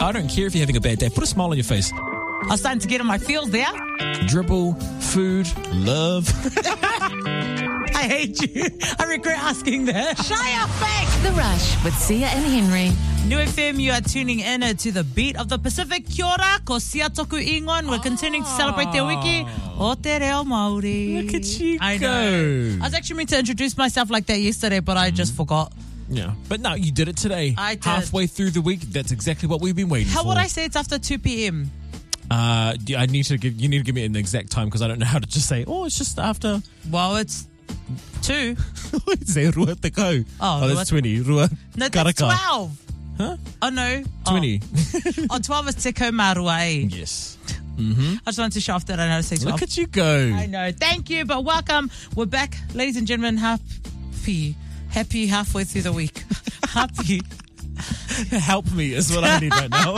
I don't care if you're having a bad day. Put a smile on your face. I was starting to get in my feels there. Dribble, food, love. I hate you. I regret asking that. Shia Fake. The Rush with Sia and Henry. New FM, you are tuning in to the beat of the Pacific. Kia ora, ko Sia toku ingon. We're continuing to celebrate Te Wiki. O te reo Māori. Look at you I go. know. I was actually meant to introduce myself like that yesterday, but I just forgot. Yeah, but no, you did it today. I did. Halfway through the week, that's exactly what we've been waiting for. How would I say it's after 2 p.m.? You need to give me an exact time because I don't know how to just say, it's just after. Well, it's 2. Say rua te kau. Oh, that's 20. Rua No, karaka. that's 12. Huh? Oh, no. 20. Oh, 12 is te kau marua, eh? Yes. I just wanted to show off that I know how to say 12. Look at you go. I know. Thank you, but welcome. We're back, ladies and gentlemen. Happy halfway through the week. Happy. Help me is what I need right now.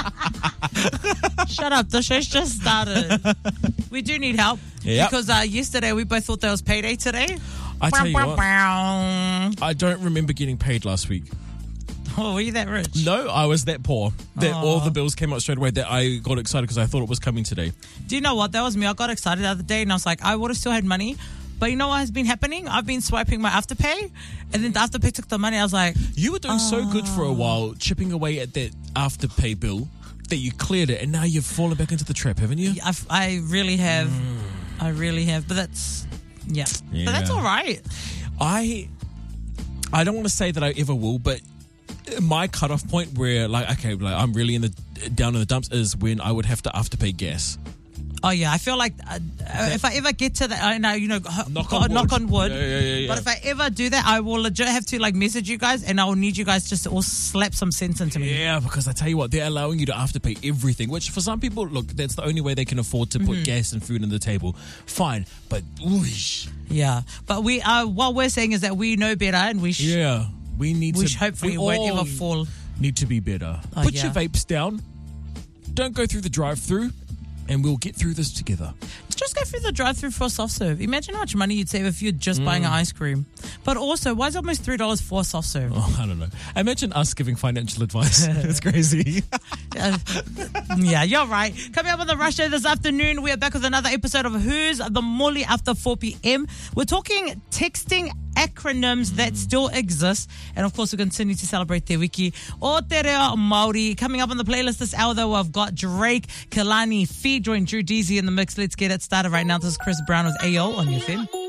Shut up. The show's just started. We do need help. Yep. Because yesterday we both thought that was payday today. I tell you what, Oh, I don't remember getting paid last week. were you that rich? No, I was that poor that all the bills came out straight away that I got excited because I thought it was coming today. Do you know what? That was me. I got excited the other day and I was like, I would have still had money. But you know what has been happening? I've been swiping my Afterpay, and then the Afterpay took the money. I was like, You were doing so good for a while, chipping away at that Afterpay bill that you cleared it, and now you've fallen back into the trap, haven't you? I really have. I really have. But that's, yeah. But that's all right. I don't want to say that I ever will, but my cutoff point where I'm really down in the dumps is when I would have to Afterpay gas. Oh, yeah. I feel like if I ever get to that, I know, knock on wood. Yeah. But if I ever do that, I will legit have to message you guys, and I will need you guys just to all slap some sense into me. Yeah, because I tell you what, they're allowing you to Afterpay everything, which for some people, look, that's the only way they can afford to put gas and food on the table. Fine, but oosh. Yeah. But what we're saying is that we know better, and we hopefully won't ever fall. Need to be better. Put your vapes down. Don't go through the drive-through. And we'll get through this together. Just go through the drive-through for a soft serve. Imagine how much money you'd save if you're just buying an ice cream. But also, why is it almost $3 for a soft serve? Oh, I don't know. Imagine us giving financial advice. It's crazy. Yeah, you're right. Coming up on the Rush Show this afternoon, we are back with another episode of Who's the Molly after 4 p.m. We're talking texting acronyms that still exist. And of course, we continue to celebrate Te Wiki. O te reo Māori. Coming up on the playlist this hour, though, I've got Drake, Kehlani, Fee, join Drew Deasy in the mix. Let's get it started right now. This is Chris Brown with AO on UFM.